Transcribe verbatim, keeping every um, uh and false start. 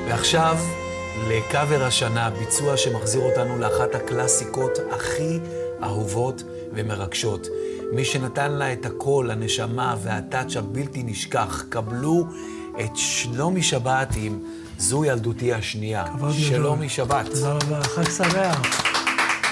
ועכשיו, לקאבר השנה, ביצוע שמחזיר אותנו לאחת הקלאסיקות הכי אהובות ומרגשות. מי שנתן לה את הקול, הנשמה והטאץ' הבלתי נשכח, קבלו את שלומי שבת עם זו ילדותי השנייה. כבוד גדול. שלומי שבת. תודה רבה, חג שמח.